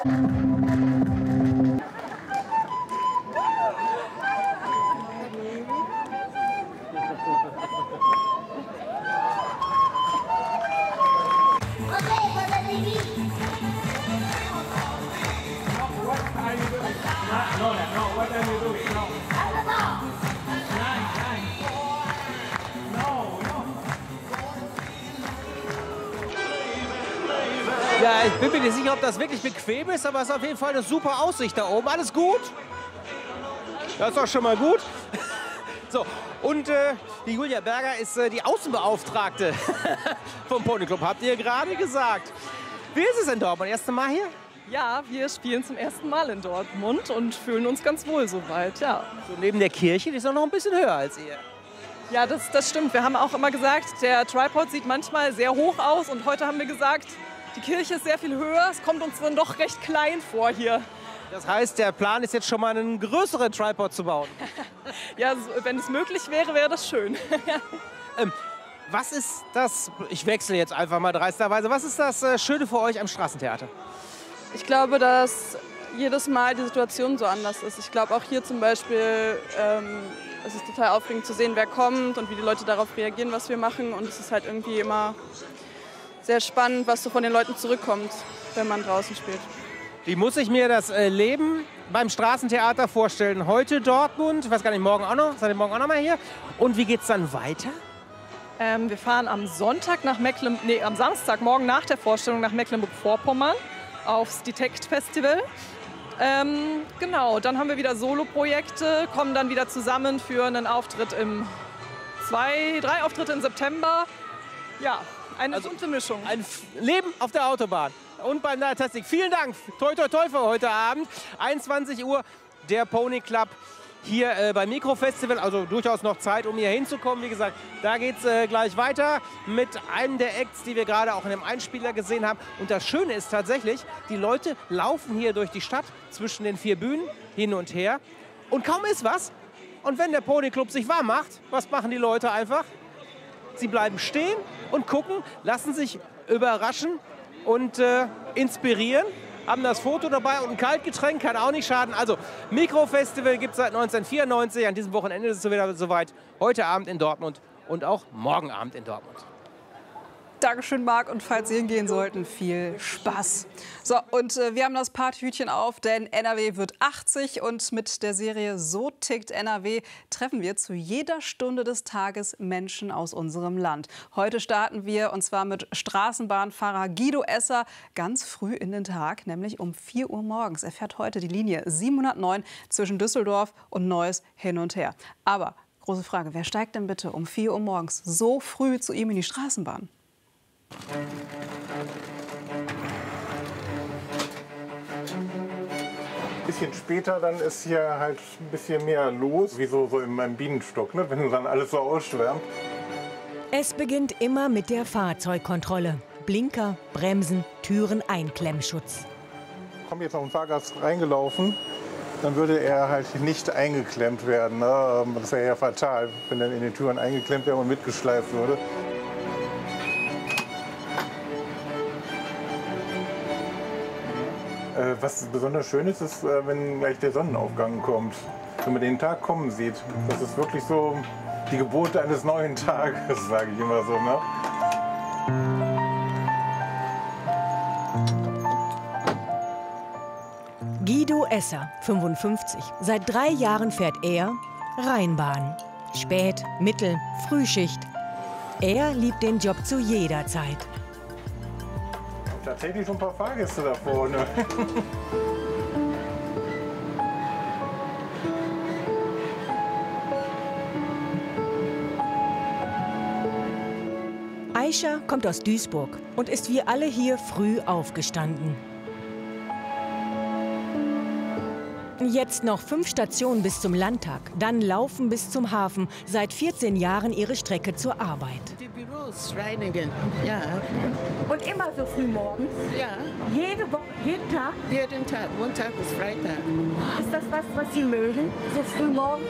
Ja, ich bin mir nicht sicher, ob das wirklich bequem ist, aber es ist auf jeden Fall eine super Aussicht da oben. Alles gut? Das ist doch schon mal gut. So, und die Julia Berger ist die Außenbeauftragte vom Pony Club, habt ihr gerade gesagt. Wie ist es in Dortmund? Erste Mal hier? Ja, wir spielen zum ersten Mal in Dortmund und fühlen uns ganz wohl soweit, ja. So neben der Kirche, die ist auch noch ein bisschen höher als ihr. Ja, das stimmt. Wir haben auch immer gesagt, der Tripod sieht manchmal sehr hoch aus und heute haben wir gesagt, die Kirche ist sehr viel höher. Es kommt uns dann doch recht klein vor hier. Das heißt, der Plan ist jetzt schon mal einen größeren Tripod zu bauen. Ja, wenn es möglich wäre, wäre das schön. Was ist das, ich wechsle jetzt einfach mal dreisterweise, was ist das Schöne für euch am Straßentheater? Ich glaube, dass jedes Mal die Situation so anders ist. Ich glaube auch hier zum Beispiel, es ist total aufregend zu sehen, wer kommt und wie die Leute darauf reagieren, was wir machen. Und es ist halt irgendwie immer sehr spannend, was so von den Leuten zurückkommt, wenn man draußen spielt. Wie muss ich mir das Leben beim Straßentheater vorstellen? Heute Dortmund, ich weiß gar nicht, morgen auch noch, seid ihr morgen auch noch mal hier? Und wie geht's dann weiter? Wir fahren am am Samstagmorgen nach der Vorstellung nach Mecklenburg-Vorpommern aufs Detect Festival. Genau, dann haben wir wieder Solo-Projekte, kommen dann wieder zusammen für einen Auftritt drei Auftritte im September. Ja, eine bunte Mischung. Ein Leben auf der Autobahn und beim Nightastic. Vielen Dank, toi toi toi für heute Abend. 21 Uhr, der Pony Club hier beim Mikrofestival, also durchaus noch Zeit, um hier hinzukommen. Wie gesagt, da geht es gleich weiter mit einem der Acts, die wir gerade auch in dem Einspieler gesehen haben. Und das Schöne ist tatsächlich, die Leute laufen hier durch die Stadt zwischen den 4 Bühnen hin und her und kaum ist was. Und wenn der Pony Club sich warm macht, was machen die Leute einfach? Sie bleiben stehen und gucken, lassen sich überraschen und inspirieren. Haben das Foto dabei und ein Kaltgetränk, kann auch nicht schaden. Also, Mikrofestival gibt es seit 1994. An diesem Wochenende ist es wieder soweit. Heute Abend in Dortmund und auch morgen Abend in Dortmund. Dankeschön, Marc. Und falls Sie hingehen sollten, viel Spaß. So, und wir haben das Partyhütchen auf, denn NRW wird 80. Und mit der Serie So tickt NRW treffen wir zu jeder Stunde des Tages Menschen aus unserem Land. Heute starten wir, und zwar mit Straßenbahnfahrer Guido Esser, ganz früh in den Tag, nämlich um 4 Uhr morgens. Er fährt heute die Linie 709 zwischen Düsseldorf und Neuss hin und her. Aber, große Frage, wer steigt denn bitte um 4 Uhr morgens so früh zu ihm in die Straßenbahn? Ein bisschen später dann ist hier halt ein bisschen mehr los, wie so in meinem Bienenstock, ne? Wenn dann alles so ausschwärmt. Es beginnt immer mit der Fahrzeugkontrolle. Blinker, Bremsen, Türen, Einklemmschutz. Kommt jetzt noch ein Fahrgast reingelaufen, dann würde er halt nicht eingeklemmt werden. Ne? Das wäre ja fatal, wenn er in den Türen eingeklemmt wäre und mitgeschleift würde. Was besonders schön ist, ist, wenn gleich der Sonnenaufgang kommt. Wenn man den Tag kommen sieht. Das ist wirklich so die Geburt eines neuen Tages, sage ich immer so. Ne? Guido Esser, 55. Seit 3 Jahren fährt er Rheinbahn. Spät-, Mittel-, Frühschicht. Er liebt den Job zu jeder Zeit. Tatsächlich schon ein paar Fahrgäste da vorne. Aisha kommt aus Duisburg und ist wie alle hier früh aufgestanden. Jetzt noch 5 Stationen bis zum Landtag, dann laufen bis zum Hafen. Seit 14 Jahren ihre Strecke zur Arbeit. Die Büros reinigen, ja. Und immer so früh morgens? Ja. Jede Woche, jeden Tag? Jeden Tag, Montag bis Freitag. Ist das was Sie mögen, so früh morgens?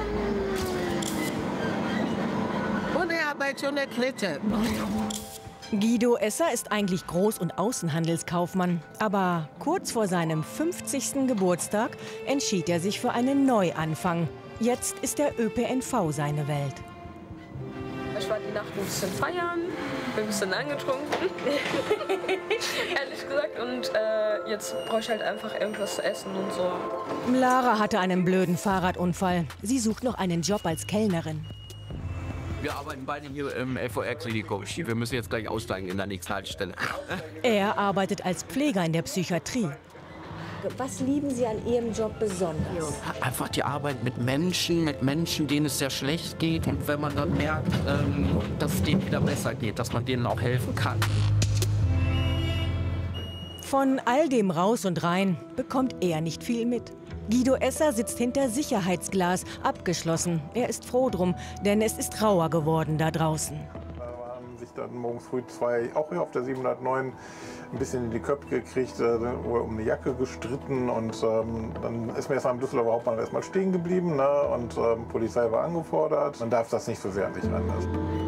Ohne Arbeit, ohne Kletter. Guido Esser ist eigentlich Groß- und Außenhandelskaufmann. Aber kurz vor seinem 50. Geburtstag entschied er sich für einen Neuanfang. Jetzt ist der ÖPNV seine Welt. Ich war die Nacht ein bisschen feiern, bin ein bisschen angetrunken, ehrlich gesagt. Und jetzt brauche ich halt einfach irgendwas zu essen und so. Lara hatte einen blöden Fahrradunfall. Sie sucht noch einen Job als Kellnerin. Wir arbeiten beide hier im LVR-Klinikum. Wir müssen jetzt gleich aussteigen in der nächsten Haltestelle. Er arbeitet als Pfleger in der Psychiatrie. Was lieben Sie an Ihrem Job besonders? Einfach die Arbeit mit Menschen, denen es sehr schlecht geht. Und wenn man dann merkt, dass es denen wieder besser geht, dass man denen auch helfen kann. Von all dem Raus und Rein bekommt er nicht viel mit. Guido Esser sitzt hinter Sicherheitsglas, abgeschlossen. Er ist froh drum, denn es ist rauer geworden da draußen. Da haben sich dann morgens früh zwei, auch hier auf der 709, ein bisschen in die Köpfe gekriegt, um eine Jacke gestritten. Und dann ist mir erst am Düsseldorfer Hauptbahnhof erstmal stehen geblieben, ne? Und Polizei war angefordert. Man darf das nicht so sehr an sich ranlassen.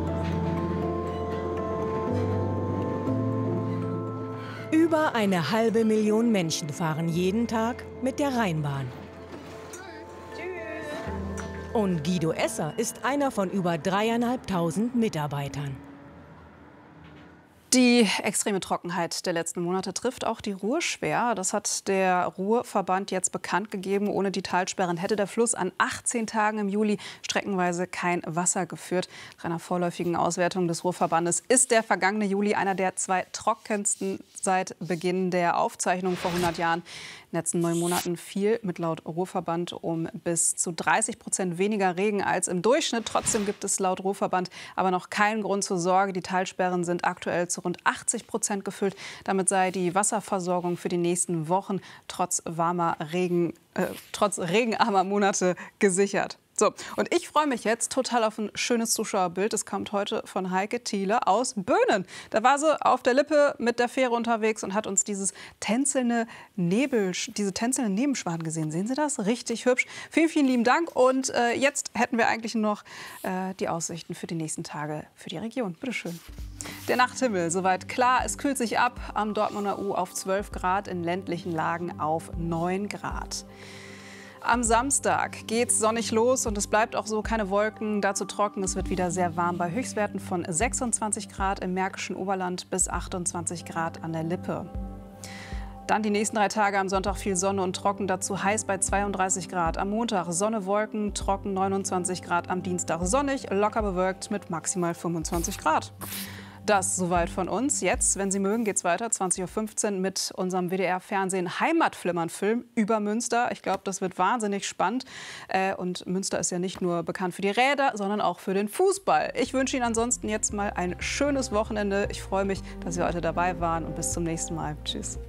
Über 500.000 Menschen fahren jeden Tag mit der Rheinbahn. Und Guido Esser ist einer von über 3.500 Mitarbeitern. Die extreme Trockenheit der letzten Monate trifft auch die Ruhr schwer. Das hat der Ruhrverband jetzt bekannt gegeben. Ohne die Talsperren hätte der Fluss an 18 Tagen im Juli streckenweise kein Wasser geführt. Nach einer vorläufigen Auswertung des Ruhrverbandes ist der vergangene Juli einer der 2 trockensten seit Beginn der Aufzeichnung vor 100 Jahren. In den letzten 9 Monaten fiel mit laut Ruhrverband um bis zu 30% weniger Regen als im Durchschnitt. Trotzdem gibt es laut Ruhrverband aber noch keinen Grund zur Sorge. Die Talsperren sind aktuell zu rund 80% gefüllt. Damit sei die Wasserversorgung für die nächsten Wochen trotz regenarmer Monate gesichert. So, und ich freue mich jetzt total auf ein schönes Zuschauerbild. Es kommt heute von Heike Thiele aus Böhnen. Da war sie auf der Lippe mit der Fähre unterwegs und hat uns diese tänzelnde Nebenschwan gesehen. Sehen Sie das? Richtig hübsch. Vielen, vielen lieben Dank. Und jetzt hätten wir eigentlich noch die Aussichten für die nächsten Tage für die Region. Bitte schön. Der Nachthimmel soweit klar. Es kühlt sich ab. Am Dortmunder U auf 12 Grad, in ländlichen Lagen auf 9 Grad. Am Samstag geht's sonnig los und es bleibt auch so, keine Wolken, dazu trocken. Es wird wieder sehr warm bei Höchstwerten von 26 Grad im Märkischen Oberland bis 28 Grad an der Lippe. Dann die nächsten 3 Tage, am Sonntag viel Sonne und trocken, dazu heiß bei 32 Grad. Am Montag Sonne, Wolken, trocken 29 Grad. Am Dienstag sonnig, locker bewölkt mit maximal 25 Grad. Das soweit von uns. Jetzt, wenn Sie mögen, geht's weiter. 20:15 Uhr mit unserem WDR-Fernsehen Heimatflimmern-Film über Münster. Ich glaube, das wird wahnsinnig spannend. Und Münster ist ja nicht nur bekannt für die Räder, sondern auch für den Fußball. Ich wünsche Ihnen ansonsten jetzt mal ein schönes Wochenende. Ich freue mich, dass Sie heute dabei waren und bis zum nächsten Mal. Tschüss.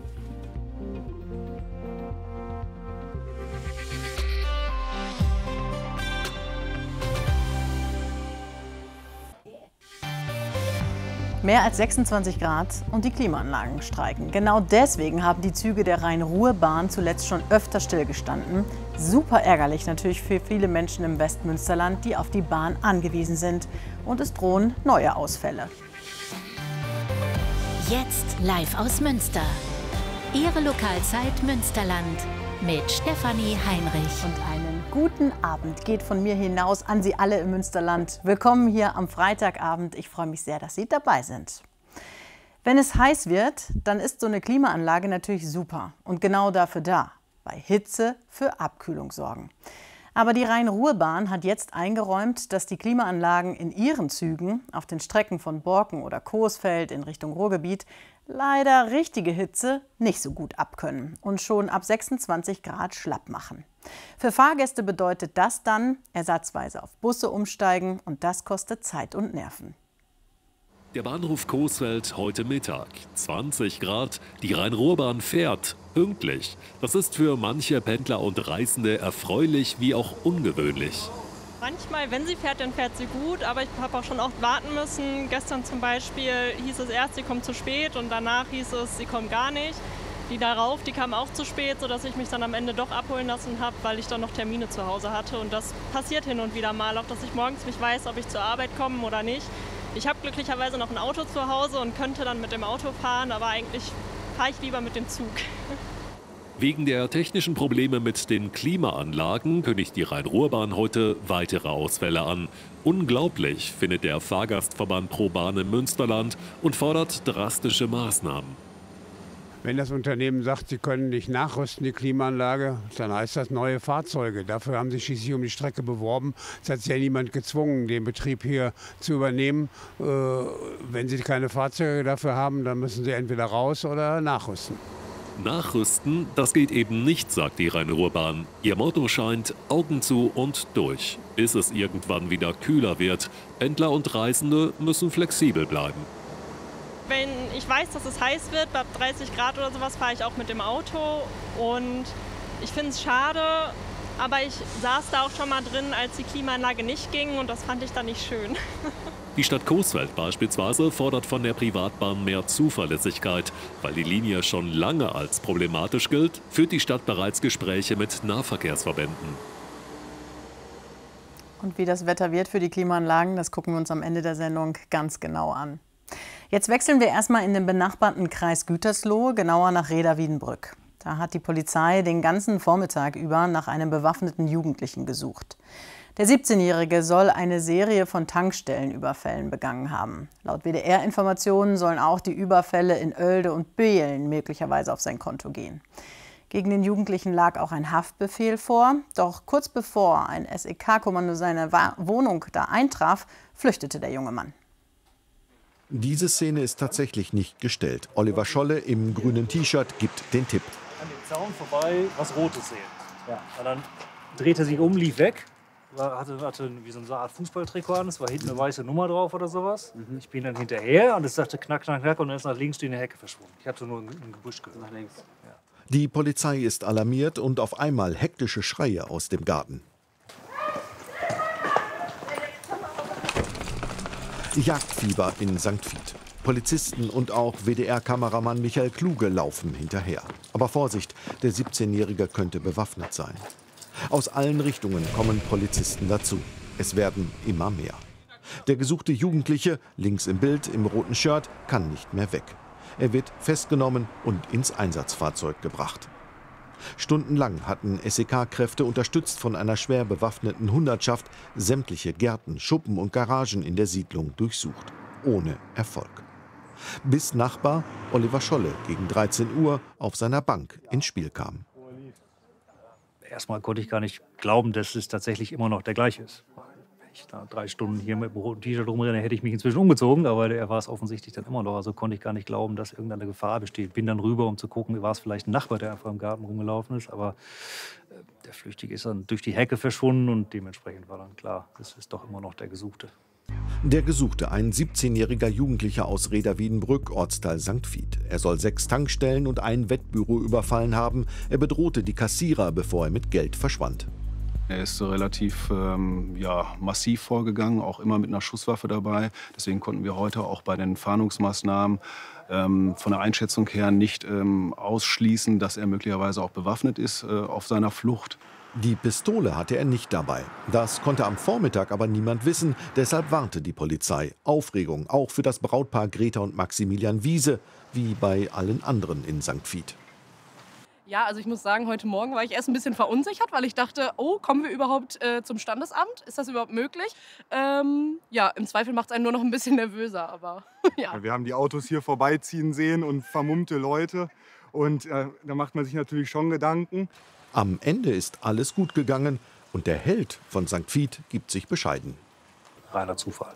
Mehr als 26 Grad und die Klimaanlagen streiken. Genau deswegen haben die Züge der Rhein-Ruhr-Bahn zuletzt schon öfter stillgestanden. Super ärgerlich natürlich für viele Menschen im Westmünsterland, die auf die Bahn angewiesen sind. Und es drohen neue Ausfälle. Jetzt live aus Münster. Ihre Lokalzeit Münsterland mit Stefanie Heinrich. Und einen guten Abend geht von mir hinaus an Sie alle im Münsterland. Willkommen hier am Freitagabend. Ich freue mich sehr, dass Sie dabei sind. Wenn es heiß wird, dann ist so eine Klimaanlage natürlich super und genau dafür da. Bei Hitze für Abkühlung sorgen. Aber die Rhein-Ruhr-Bahn hat jetzt eingeräumt, dass die Klimaanlagen in ihren Zügen auf den Strecken von Borken oder Coesfeld in Richtung Ruhrgebiet leider richtige Hitze nicht so gut abkönnen und schon ab 26 Grad schlapp machen. Für Fahrgäste bedeutet das dann ersatzweise auf Busse umsteigen und das kostet Zeit und Nerven. Der Bahnhof Coesfeld heute Mittag, 20 Grad, die Rhein-Ruhr-Bahn fährt, pünktlich. Das ist für manche Pendler und Reisende erfreulich wie auch ungewöhnlich. Manchmal, wenn sie fährt, dann fährt sie gut, aber ich habe auch schon oft warten müssen. Gestern zum Beispiel hieß es erst, sie kommt zu spät und danach hieß es, sie kommt gar nicht. Die darauf, die kam auch zu spät, sodass ich mich dann am Ende doch abholen lassen habe, weil ich dann noch Termine zu Hause hatte. Und das passiert hin und wieder mal, auch dass ich morgens nicht weiß, ob ich zur Arbeit komme oder nicht. Ich habe glücklicherweise noch ein Auto zu Hause und könnte dann mit dem Auto fahren, aber eigentlich fahre ich lieber mit dem Zug. Wegen der technischen Probleme mit den Klimaanlagen kündigt die Rhein-Ruhr-Bahn heute weitere Ausfälle an. Unglaublich, findet der Fahrgastverband ProBahn im Münsterland und fordert drastische Maßnahmen. Wenn das Unternehmen sagt, sie können nicht nachrüsten, die Klimaanlage, dann heißt das neue Fahrzeuge. Dafür haben sie schließlich um die Strecke beworben. Es hat sich ja niemand gezwungen, den Betrieb hier zu übernehmen. Wenn sie keine Fahrzeuge dafür haben, dann müssen sie entweder raus oder nachrüsten. Nachrüsten, das geht eben nicht, sagt die Rhein-Ruhr-Bahn. Ihr Motto scheint Augen zu und durch, bis es irgendwann wieder kühler wird. Pendler und Reisende müssen flexibel bleiben. Wenn ich weiß, dass es heiß wird, bei 30 Grad oder sowas, fahre ich auch mit dem Auto. Und ich finde es schade, aber ich saß da auch schon mal drin, als die Klimaanlage nicht ging und das fand ich dann nicht schön. Die Stadt Coesfeld beispielsweise fordert von der Privatbahn mehr Zuverlässigkeit. Weil die Linie schon lange als problematisch gilt, führt die Stadt bereits Gespräche mit Nahverkehrsverbänden. Und wie das Wetter wird für die Klimaanlagen, das gucken wir uns am Ende der Sendung ganz genau an. Jetzt wechseln wir erstmal in den benachbarten Kreis Gütersloh, genauer nach Rheda-Wiedenbrück. Da hat die Polizei den ganzen Vormittag über nach einem bewaffneten Jugendlichen gesucht. Der 17-Jährige soll eine Serie von Tankstellenüberfällen begangen haben. Laut WDR-Informationen sollen auch die Überfälle in Oelde und Beelen möglicherweise auf sein Konto gehen. Gegen den Jugendlichen lag auch ein Haftbefehl vor. Doch kurz bevor ein SEK-Kommando seine Wohnung da eintraf, flüchtete der junge Mann. Diese Szene ist tatsächlich nicht gestellt. Oliver Scholle im grünen T-Shirt gibt den Tipp. An dem Zaun vorbei was Rotes sehen. Ja. Und dann drehte er sich um, lief weg. Hatte wie so eine Art Fußballtrikot an. Es war hinten eine weiße Nummer drauf oder sowas. Ich bin dann hinterher und es sagte knack, knack, knack und dann ist nach links in die Hecke verschwunden. Ich hatte nur ein Gebüsch gehört. Nach links. Ja. Die Polizei ist alarmiert und auf einmal hektische Schreie aus dem Garten. Jagdfieber in St. Vith. Polizisten und auch WDR-Kameramann Michael Kluge laufen hinterher. Aber Vorsicht, der 17-Jährige könnte bewaffnet sein. Aus allen Richtungen kommen Polizisten dazu. Es werden immer mehr. Der gesuchte Jugendliche, links im Bild, im roten Shirt, kann nicht mehr weg. Er wird festgenommen und ins Einsatzfahrzeug gebracht. Stundenlang hatten SEK-Kräfte unterstützt von einer schwer bewaffneten Hundertschaft sämtliche Gärten, Schuppen und Garagen in der Siedlung durchsucht. Ohne Erfolg. Bis Nachbar Oliver Scholle gegen 13 Uhr auf seiner Bank ins Spiel kam. Erstmal konnte ich gar nicht glauben, dass es tatsächlich immer noch der gleiche ist. Wenn ich da 3 Stunden hier mit dem roten T-Shirt rumrenne, hätte ich mich inzwischen umgezogen, aber er war es offensichtlich dann immer noch. Also konnte ich gar nicht glauben, dass irgendeine Gefahr besteht. Bin dann rüber, um zu gucken, war es vielleicht ein Nachbar, der einfach im Garten rumgelaufen ist. Aber der Flüchtige ist dann durch die Hecke verschwunden und dementsprechend war dann klar, das ist doch immer noch der Gesuchte. Der Gesuchte, ein 17-jähriger Jugendlicher aus Rheda-Wiedenbrück, Ortsteil St. Vith. Er soll 6 Tankstellen und ein Wettbüro überfallen haben. Er bedrohte die Kassierer, bevor er mit Geld verschwand. Er ist relativ massiv vorgegangen, auch immer mit einer Schusswaffe dabei. Deswegen konnten wir heute auch bei den Fahndungsmaßnahmen von der Einschätzung her nicht ausschließen, dass er möglicherweise auch bewaffnet ist auf seiner Flucht. Die Pistole hatte er nicht dabei. Das konnte am Vormittag aber niemand wissen. Deshalb warnte die Polizei. Aufregung auch für das Brautpaar Greta und Maximilian Wiese, wie bei allen anderen in St. Vith. Ja, also ich muss sagen, heute Morgen war ich erst ein bisschen verunsichert, weil ich dachte, oh, kommen wir überhaupt zum Standesamt? Ist das überhaupt möglich? Ja, im Zweifel macht es einen nur noch ein bisschen nervöser, aber ja. Wir haben die Autos hier vorbeiziehen sehen und vermummte Leute und da macht man sich natürlich schon Gedanken. Am Ende ist alles gut gegangen und der Held von St. Vith gibt sich bescheiden. Reiner Zufall.